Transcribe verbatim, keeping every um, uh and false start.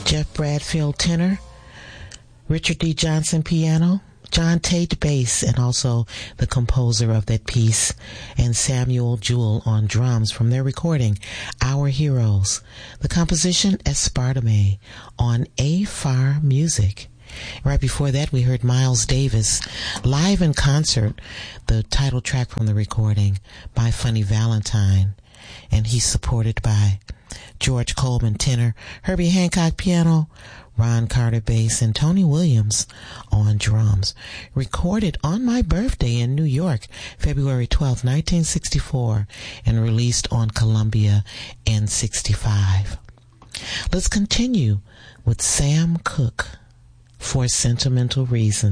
Jeff Bradfield tenor, Richard D. Johnson piano, John Tate bass, and also the composer of that piece, and Samuel Jewell on drums from their recording, Our Heroes. The composition, Espartame, on A F A R Music. Right before that, we heard Miles Davis live in concert, the title track from the recording, My Funny Valentine, and he's supported by George Coleman tenor, Herbie Hancock piano, Ron Carter bass, and Tony Williams on drums. Recorded on my birthday in New York, February twelfth, nineteen sixty-four, and released on Columbia N sixty-five. Let's continue with Sam Cooke, For Sentimental Reasons.